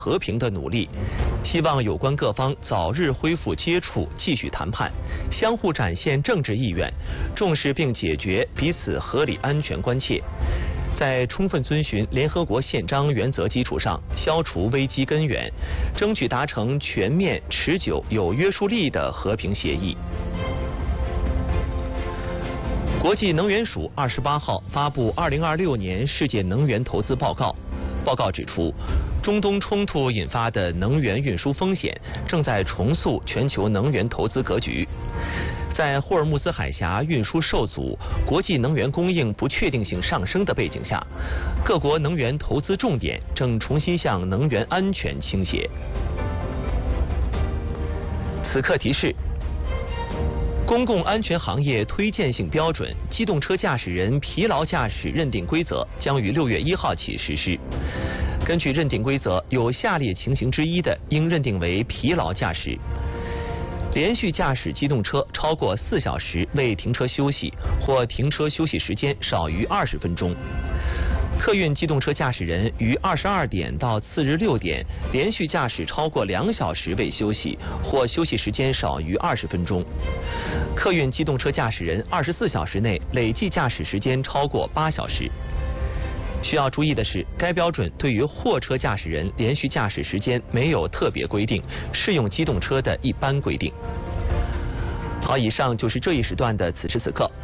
和平的努力，希望有关各方早日恢复接触，继续谈判，相互展现政治意愿，重视并解决彼此合理安全关切。在充分遵循联合国宪章原则基础上，消除危机根源，争取达成全面、持久、有约束力的和平协议。国际能源署28号发布2026年世界能源投资报告。报告指出，中东冲突引发的能源运输风险正在重塑全球能源投资格局。在霍尔木兹海峡运输受阻、国际能源供应不确定性上升的背景下，各国能源投资重点正重新向能源安全倾斜。此刻提示：公共安全行业推荐性标准机动车驾驶人疲劳驾驶认定规则将于6月1号起实施。根据认定规则，有下列情形之一的，应认定为疲劳驾驶：连续驾驶机动车超过4小时未停车休息，或停车休息时间少于20分钟；客运机动车驾驶人于22点到次日6点连续驾驶超过2小时未休息，或休息时间少于20分钟；客运机动车驾驶人24小时内累计驾驶时间超过8小时。需要注意的是，该标准对于货车驾驶人连续驾驶时间没有特别规定，适用机动车的一般规定。好，以上就是这一时段的此时此刻。